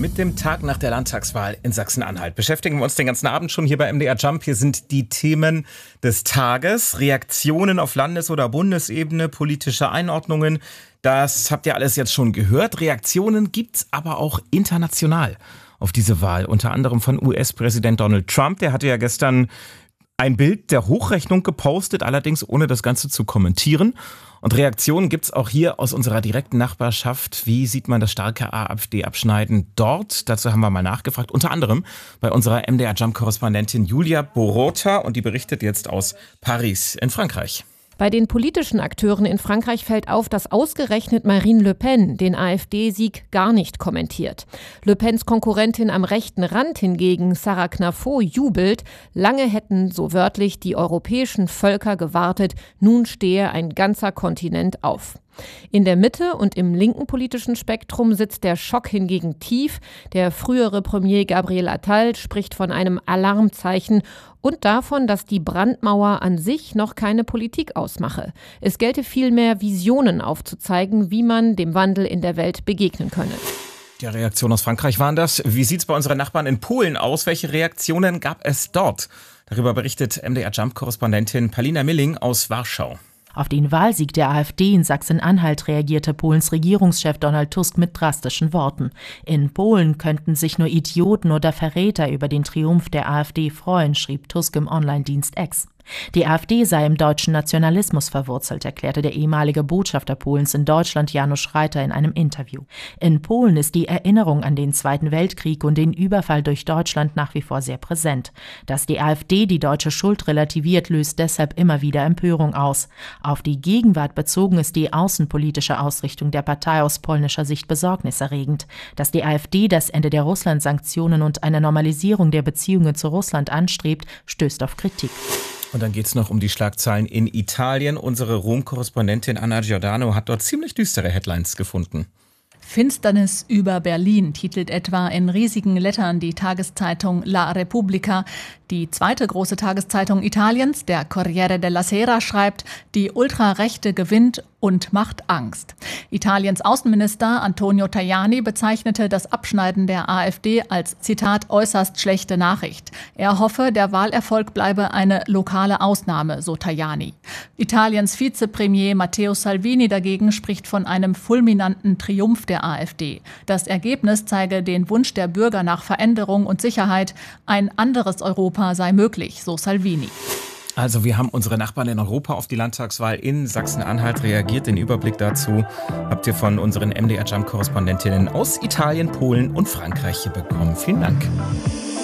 Mit dem Tag nach der Landtagswahl in Sachsen-Anhalt beschäftigen wir uns den ganzen Abend schon hier bei MDR Jump. Hier sind die Themen des Tages, Reaktionen auf Landes- oder Bundesebene, politische Einordnungen. Das habt ihr alles jetzt schon gehört. Reaktionen gibt's aber auch international auf diese Wahl. Unter anderem von US-Präsident Donald Trump. Der hatte ja gestern ein Bild der Hochrechnung gepostet, allerdings ohne das Ganze zu kommentieren. Und Reaktionen gibt's auch hier aus unserer direkten Nachbarschaft. Wie sieht man das starke AfD-Abschneiden dort? Dazu haben wir mal nachgefragt. Unter anderem bei unserer MDR-Jump-Korrespondentin Julia Borota. Und die berichtet jetzt aus Paris in Frankreich. Bei den politischen Akteuren in Frankreich fällt auf, dass ausgerechnet Marine Le Pen den AfD-Sieg gar nicht kommentiert. Le Pens Konkurrentin am rechten Rand hingegen, Sarah Knafo, jubelt. Lange hätten, so wörtlich, die europäischen Völker gewartet. Nun stehe ein ganzer Kontinent auf. In der Mitte und im linken politischen Spektrum sitzt der Schock hingegen tief. Der frühere Premier Gabriel Attal spricht von einem Alarmzeichen und davon, dass die Brandmauer an sich noch keine Politik ausmache. Es gelte vielmehr, Visionen aufzuzeigen, wie man dem Wandel in der Welt begegnen könne. Die Reaktionen aus Frankreich waren das. Wie sieht's bei unseren Nachbarn in Polen aus? Welche Reaktionen gab es dort? Darüber berichtet MDR-Jump-Korrespondentin Palina Milling aus Warschau. Auf den Wahlsieg der AfD in Sachsen-Anhalt reagierte Polens Regierungschef Donald Tusk mit drastischen Worten. In Polen könnten sich nur Idioten oder Verräter über den Triumph der AfD freuen, schrieb Tusk im Online-Dienst X. Die AfD sei im deutschen Nationalismus verwurzelt, erklärte der ehemalige Botschafter Polens in Deutschland Janusz Reiter in einem Interview. In Polen ist die Erinnerung an den Zweiten Weltkrieg und den Überfall durch Deutschland nach wie vor sehr präsent. Dass die AfD die deutsche Schuld relativiert, löst deshalb immer wieder Empörung aus. Auf die Gegenwart bezogen ist die außenpolitische Ausrichtung der Partei aus polnischer Sicht besorgniserregend. Dass die AfD das Ende der Russland-Sanktionen und eine Normalisierung der Beziehungen zu Russland anstrebt, stößt auf Kritik. Und dann geht's noch um die Schlagzeilen in Italien. Unsere Rom-Korrespondentin Anna Giordano hat dort ziemlich düstere Headlines gefunden. Finsternis über Berlin titelt etwa in riesigen Lettern die Tageszeitung La Repubblica. Die zweite große Tageszeitung Italiens, der Corriere della Sera, schreibt, die Ultrarechte gewinnt und macht Angst. Italiens Außenminister Antonio Tajani bezeichnete das Abschneiden der AfD als, Zitat, äußerst schlechte Nachricht. Er hoffe, der Wahlerfolg bleibe eine lokale Ausnahme, so Tajani. Italiens Vizepremier Matteo Salvini dagegen spricht von einem fulminanten Triumph der AfD. Das Ergebnis zeige den Wunsch der Bürger nach Veränderung und Sicherheit. Ein anderes Europa sei möglich, so Salvini. Also wir haben unsere Nachbarn in Europa auf die Landtagswahl in Sachsen-Anhalt reagiert. Den Überblick dazu habt ihr von unseren MDR-Jump-Korrespondentinnen aus Italien, Polen und Frankreich bekommen. Vielen Dank.